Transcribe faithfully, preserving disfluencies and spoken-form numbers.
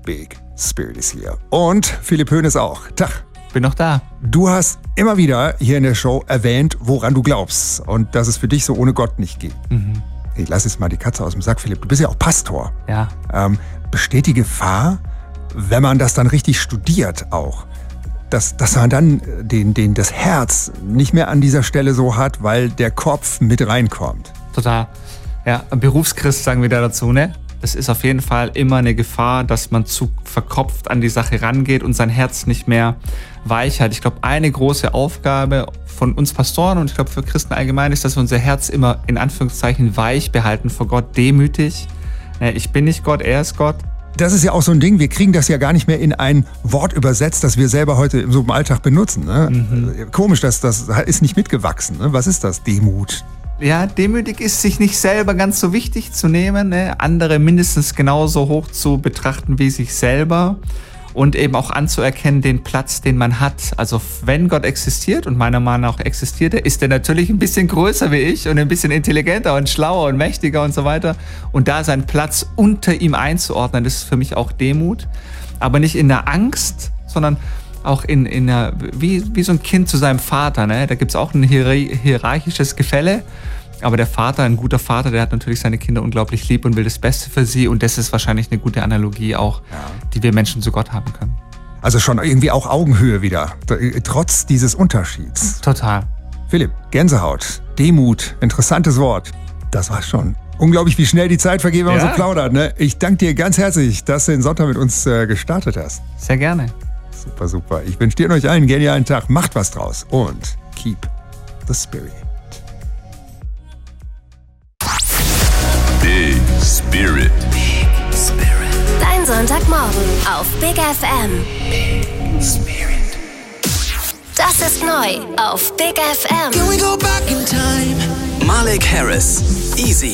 Big Spirit ist hier. Und Philipp Hoeneß auch. Tag. Bin noch da. Du hast immer wieder hier in der Show erwähnt, woran du glaubst und dass es für dich so ohne Gott nicht geht. Mhm. Ich lass jetzt mal die Katze aus dem Sack, Philipp. Du bist ja auch Pastor. Ja. Ähm, besteht die Gefahr, wenn man das dann richtig studiert auch, dass, dass man dann den, den, das Herz nicht mehr an dieser Stelle so hat, weil der Kopf mit reinkommt? Total. Ja, Berufschrist sagen wir da dazu, ne? Es ist auf jeden Fall immer eine Gefahr, dass man zu verkopft an die Sache rangeht und sein Herz nicht mehr weich hat. Ich glaube, eine große Aufgabe von uns Pastoren und ich glaube für Christen allgemein ist, dass wir unser Herz immer in Anführungszeichen weich behalten vor Gott, demütig. Ich bin nicht Gott, er ist Gott. Das ist ja auch so ein Ding, wir kriegen das ja gar nicht mehr in ein Wort übersetzt, das wir selber heute so im Alltag benutzen. Ne? Mhm. Komisch, das, das ist nicht mitgewachsen. Ne? Was ist das? Demut. Ja, demütig ist, sich nicht selber ganz so wichtig zu nehmen, ne? Andere mindestens genauso hoch zu betrachten wie sich selber und eben auch anzuerkennen den Platz, den man hat. Also wenn Gott existiert und meiner Meinung nach existiert er, ist er natürlich ein bisschen größer wie ich und ein bisschen intelligenter und schlauer und mächtiger und so weiter. Und da seinen Platz unter ihm einzuordnen, das ist für mich auch Demut. Aber nicht in der Angst, sondern auch in, in einer, wie, wie so ein Kind zu seinem Vater, ne? Da gibt es auch ein hierarchisches Gefälle. Aber der Vater, ein guter Vater, der hat natürlich seine Kinder unglaublich lieb und will das Beste für sie. Und das ist wahrscheinlich eine gute Analogie auch, ja, die wir Menschen zu Gott haben können. Also schon irgendwie auch Augenhöhe wieder, trotz dieses Unterschieds. Total. Philipp, Gänsehaut, Demut, interessantes Wort. Das war's schon. Unglaublich, wie schnell die Zeit vergeht, wenn man ja so plaudert. Ne? Ich danke dir ganz herzlich, dass du den Sonntag mit uns äh, gestartet hast. Sehr gerne. Super, super. Ich wünsche dir und euch einen genialen Tag. Macht was draus und keep the spirit. Big Spirit. Big Spirit. Dein Sonntagmorgen auf Big F M. Big Spirit. Das ist neu auf Big F M. Can we go back in time? Malik Harris. Easy.